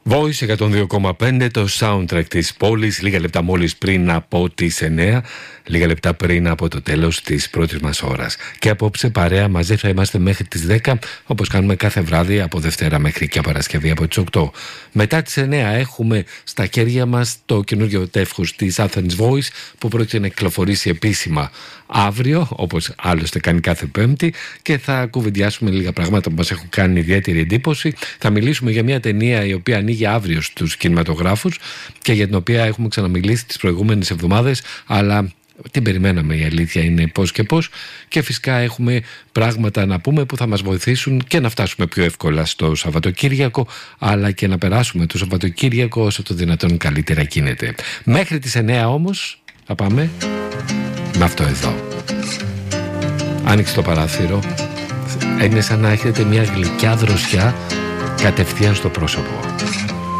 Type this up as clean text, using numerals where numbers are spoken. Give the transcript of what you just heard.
Voice 102,5, το soundtrack της πόλης, λίγα λεπτά μόλις πριν από τις 9, λίγα λεπτά πριν από το τέλος της πρώτης μας ώρας. Και απόψε παρέα μαζί θα είμαστε μέχρι τις 10, όπως κάνουμε κάθε βράδυ από Δευτέρα μέχρι και Παρασκευή από τις 8. Μετά τις 9 έχουμε στα χέρια μας το καινούργιο τεύχος της Athens Voice που πρόκειται να κυκλοφορήσει επίσημα αύριο, όπως άλλωστε κάνει κάθε Πέμπτη, και θα κουβεντιάσουμε λίγα πράγματα που μας έχουν κάνει ιδιαίτερη εντύπωση. Θα μιλήσουμε για μια ταινία η οποία ανοίγει αύριο στους κινηματογράφους και για την οποία έχουμε ξαναμιλήσει τις προηγούμενες εβδομάδες, αλλά την περιμέναμε, η αλήθεια είναι πώς και πώς, και φυσικά έχουμε πράγματα να πούμε που θα μας βοηθήσουν και να φτάσουμε πιο εύκολα στο Σαββατοκύριακο, αλλά και να περάσουμε το Σαββατοκύριακο όσο το δυνατόν καλύτερα γίνεται. Μέχρι τις 9 όμως θα πάμε με αυτό εδώ. Άνοιξε το παράθυρο, είναι σαν να έχετε μια γλυκιά δροσιά κατευθείαν στο πρόσωπο.